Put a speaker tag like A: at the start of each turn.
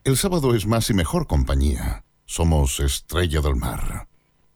A: El sábado es más y mejor compañía. Somos Estrella del Mar.